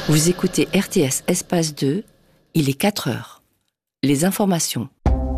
Vous écoutez RTS Espace 2, il est 4 heures. Les informations.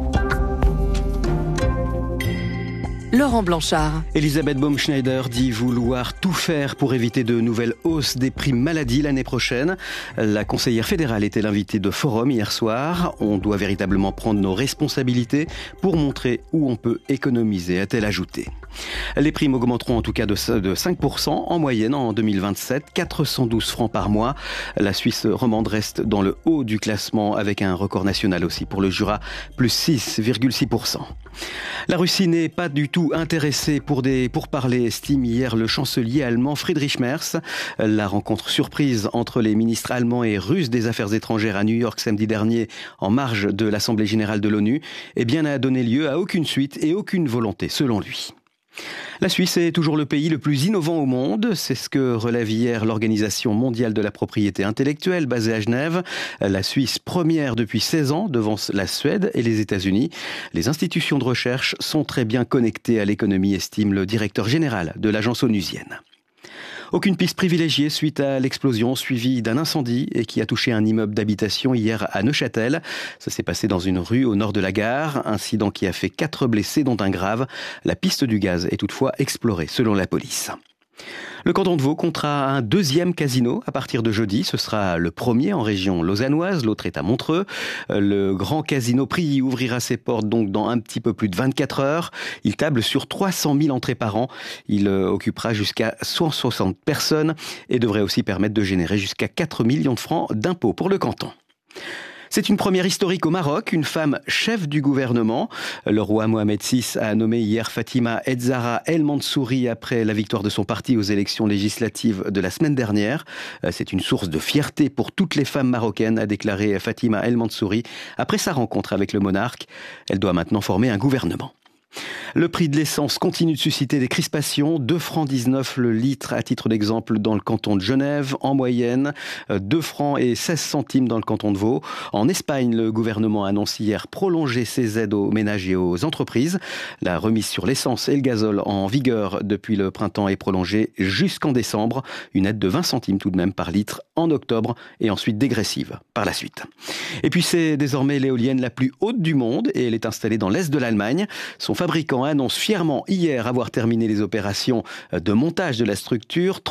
Laurent Blanchard. Elisabeth Baumschneider dit vouloir tout faire pour éviter de nouvelles hausses des primes maladie l'année prochaine. La conseillère fédérale était l'invitée de Forum hier soir. On doit véritablement prendre nos responsabilités pour montrer où on peut économiser, a-t-elle ajouté. Les primes augmenteront en tout cas de 5% en moyenne en 2027, 412 francs par mois. La Suisse romande reste dans le haut du classement avec un record national aussi pour le Jura, plus 6,6%. La Russie n'est pas du tout intéressée pour parler, estime hier le chancelier allemand Friedrich Merz. La rencontre surprise entre les ministres allemands et russes des Affaires étrangères à New York samedi dernier, en marge de l'Assemblée générale de l'ONU, n'a donné lieu à aucune suite et aucune volonté, selon lui. La Suisse est toujours le pays le plus innovant au monde. C'est ce que relève hier l'Organisation mondiale de la propriété intellectuelle basée à Genève. La Suisse, première depuis 16 ans, devance la Suède et les États-Unis. Les institutions de recherche sont très bien connectées à l'économie, estime le directeur général de l'agence onusienne. Aucune piste privilégiée suite à l'explosion suivie d'un incendie et qui a touché un immeuble d'habitation hier à Neuchâtel. Ça s'est passé dans une rue au nord de la gare. Incident qui a fait 4 blessés, dont un grave. La piste du gaz est toutefois explorée, selon la police. Le canton de Vaud comptera un deuxième casino à partir de jeudi. Ce sera le premier en région lausannoise, l'autre est à Montreux. Le grand casino Prilly ouvrira ses portes donc dans un petit peu plus de 24 heures. Il table sur 300 000 entrées par an. Il occupera jusqu'à 160 personnes et devrait aussi permettre de générer jusqu'à 4 millions de francs d'impôts pour le canton. C'est une première historique au Maroc, une femme chef du gouvernement. Le roi Mohamed VI a nommé hier Fatima El Zahra El Mansouri après la victoire de son parti aux élections législatives de la semaine dernière. C'est une source de fierté pour toutes les femmes marocaines, a déclaré Fatima El Mansouri après sa rencontre avec le monarque. Elle doit maintenant former un gouvernement. Le prix de l'essence continue de susciter des crispations. 2,19 francs le litre à titre d'exemple dans le canton de Genève. En moyenne, 2 francs et 16 centimes dans le canton de Vaud. En Espagne, le gouvernement annonce hier prolonger ses aides aux ménages et aux entreprises. La remise sur l'essence et le gazole en vigueur depuis le printemps est prolongée jusqu'en décembre. Une aide de 20 centimes tout de même par litre en octobre et ensuite dégressive par la suite. Et puis c'est désormais l'éolienne la plus haute du monde et elle est installée dans l'est de l'Allemagne. Son fabricant annonce fièrement hier avoir terminé les opérations de montage de la structure.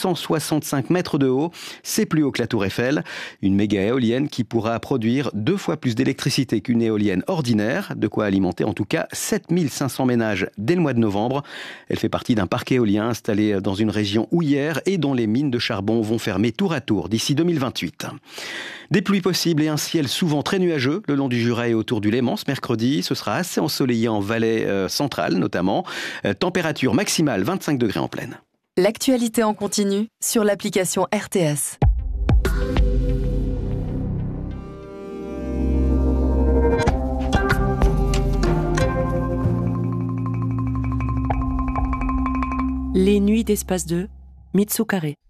365 mètres de haut, c'est plus haut que la Tour Eiffel. Une méga éolienne qui pourra produire 2 fois plus d'électricité qu'une éolienne ordinaire, de quoi alimenter en tout cas 7500 ménages dès le mois de novembre. Elle fait partie d'un parc éolien installé dans une région houillère et dont les mines de charbon vont fermer tour à tour d'ici 2028. Des pluies possibles et un ciel souvent très nuageux le long du Jura et autour du Léman ce mercredi. Ce sera assez ensoleillé en vallée centrale notamment. Température maximale 25 degrés en plaine. L'actualité en continu sur l'application RTS. Les nuits d'Espace 2, Mitsu Carré.